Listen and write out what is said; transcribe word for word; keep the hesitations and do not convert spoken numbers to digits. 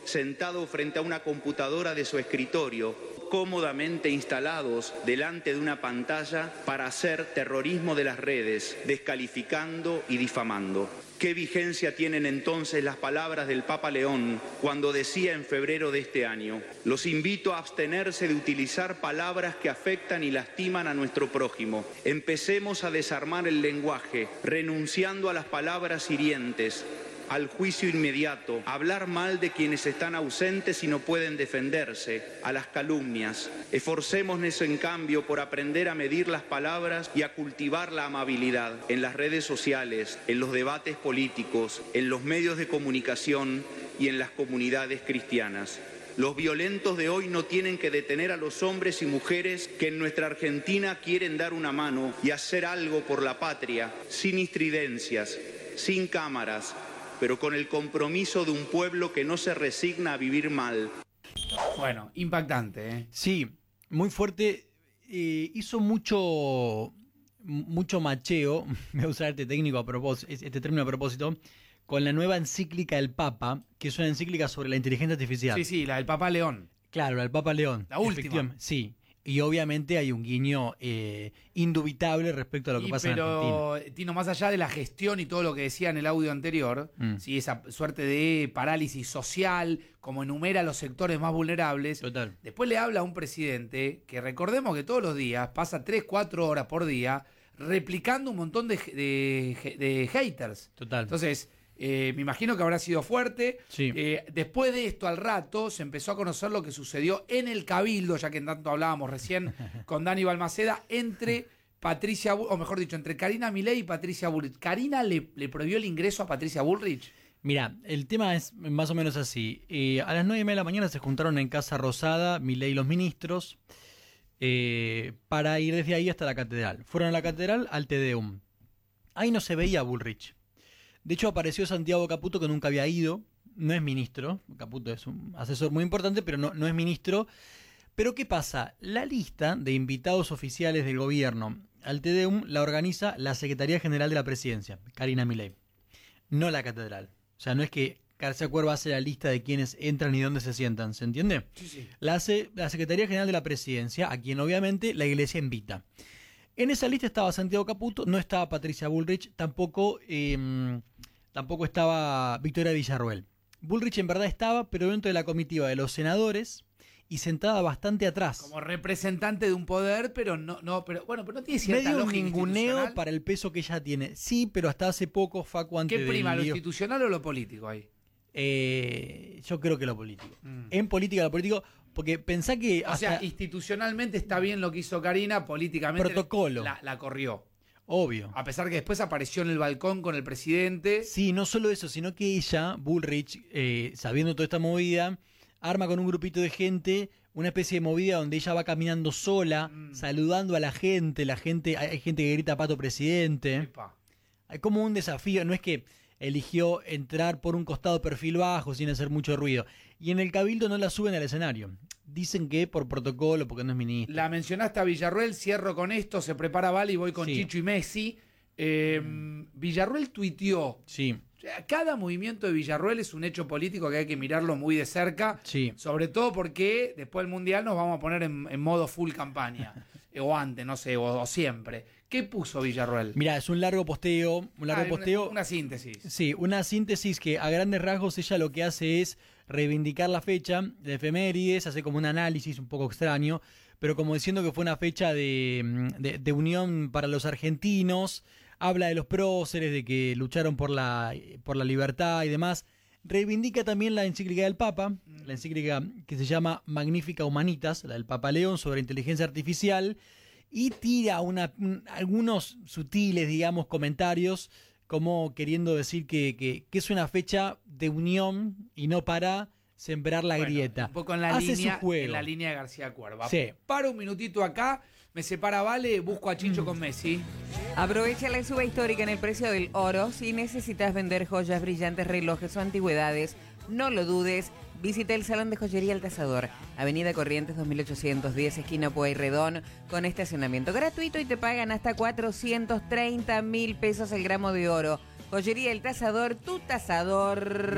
sentado frente a una computadora de su escritorio, cómodamente instalados delante de una pantalla para hacer terrorismo de las redes, descalificando y difamando. ¿Qué vigencia tienen entonces las palabras del Papa León cuando decía en febrero de este año: los invito a abstenerse de utilizar palabras que afectan y lastiman a nuestro prójimo? Empecemos a desarmar el lenguaje, renunciando a las palabras hirientes, al juicio inmediato, a hablar mal de quienes están ausentes y no pueden defenderse, a las calumnias. Esforcémonos en cambio por aprender a medir las palabras y a cultivar la amabilidad en las redes sociales, en los debates políticos, en los medios de comunicación y en las comunidades cristianas. Los violentos de hoy no tienen que detener a los hombres y mujeres que en nuestra Argentina quieren dar una mano y hacer algo por la patria, sin estridencias, sin cámaras, pero con el compromiso de un pueblo que no se resigna a vivir mal. Bueno, impactante, ¿eh? Sí, muy fuerte. Eh, hizo mucho mucho macheo, me voy a usar este técnico a propósito, este término a propósito, con la nueva encíclica del Papa, que es una encíclica sobre la inteligencia artificial. Sí, sí, la del Papa León. Claro, la del Papa León. La última. Sí. Y obviamente hay un guiño eh, indubitable respecto a lo que y pasa pero, en Argentina. Tino, más allá de la gestión y todo lo que decía en el audio anterior, mm. sí, esa suerte de parálisis social, como enumera a los sectores más vulnerables, Total. Después le habla a un presidente que, recordemos que todos los días pasa tres, cuatro horas por día replicando un montón de, de, de haters. Total. Entonces, Eh, me imagino que habrá sido fuerte. Sí. Eh, después de esto, al rato, se empezó a conocer lo que sucedió en el Cabildo, ya que en tanto hablábamos recién con Dani Balmaceda, entre Patricia, o mejor dicho, entre Karina Milei y Patricia Bullrich. ¿Karina le, le prohibió el ingreso a Patricia Bullrich? Mira, el tema es más o menos así. Eh, a las nueve y media de la mañana se juntaron en Casa Rosada Milei y los ministros eh, para ir desde ahí hasta la catedral. Fueron a la catedral al Te Deum. Ahí no se veía a Bullrich. De hecho, apareció Santiago Caputo, que nunca había ido. No es ministro. Caputo es un asesor muy importante, pero no, no es ministro. Pero ¿qué pasa? La lista de invitados oficiales del gobierno al Te Deum la organiza la Secretaría General de la Presidencia, Karina Milei. No la catedral. O sea, no es que García Cuerva hace la lista de quienes entran y dónde se sientan. ¿Se entiende? Sí, sí. La hace la Secretaría General de la Presidencia, a quien obviamente la Iglesia invita. En esa lista estaba Santiago Caputo, no estaba Patricia Bullrich, tampoco, eh, tampoco estaba Victoria Villarruel. Bullrich en verdad estaba, pero dentro de la comitiva de los senadores y sentada bastante atrás. Como representante de un poder, pero no, no, pero bueno, pero no tiene cierta medio lógica ninguneo para el peso que ella tiene. Sí, pero hasta hace poco, Facu, antes ¿Qué prima, del lo lío, institucional o lo político ahí? Eh, yo creo que lo político. Mm. En política lo político, porque pensá que O hasta sea, institucionalmente está bien lo que hizo Karina, políticamente protocolo. La, la corrió. Obvio. A pesar que después apareció en el balcón con el presidente. Sí, no solo eso, sino que ella, Bullrich, eh, sabiendo toda esta movida, arma con un grupito de gente una especie de movida donde ella va caminando sola, mm. saludando a la gente, la gente, hay, hay gente que grita "Pato presidente". Epa. Hay como un desafío, no es que eligió entrar por un costado perfil bajo sin hacer mucho ruido. Y en el Cabildo no la suben al escenario. Dicen que por protocolo, porque no es ministro. La mencionaste a Villarruel, cierro con esto, se prepara Vale y voy con Sí. Chicho y Messi. Eh, mm. Villarruel tuiteó. Sí. O sea, cada movimiento de Villarruel es un hecho político que hay que mirarlo muy de cerca. Sí. Sobre todo porque después del Mundial nos vamos a poner en, en modo full campaña. o antes, no sé, o, o siempre. ¿Qué puso Villarruel? Mira, es un largo posteo, un largo Ah, posteo. Una, una síntesis. Sí, una síntesis que a grandes rasgos ella lo que hace es reivindicar la fecha de efemérides, hace como un análisis un poco extraño, pero como diciendo que fue una fecha de, de, de unión para los argentinos, habla de los próceres, de que lucharon por la, por la libertad y demás. Reivindica también la encíclica del Papa, mm. la encíclica que se llama Magnifica Humanitas, la del Papa León, sobre inteligencia artificial, y tira una, algunos sutiles, digamos, comentarios, como queriendo decir que, que, que es una fecha de unión y no para sembrar la bueno, grieta. Un poco en la, Hace línea, su juego. en la línea de García Cuerva. Sí. Para un minutito acá, me separa Vale, busco a Chicho mm. con Messi. Aprovecha la suba histórica en el precio del oro. Si necesitas vender joyas, brillantes, relojes o antigüedades, no lo dudes. Visita el Salón de Joyería El Tasador, Avenida Corrientes dos mil ochocientos diez, esquina Pueyrredón, con estacionamiento gratuito y te pagan hasta cuatrocientos treinta mil pesos el gramo de oro. Joyería El Tasador, tu tasador.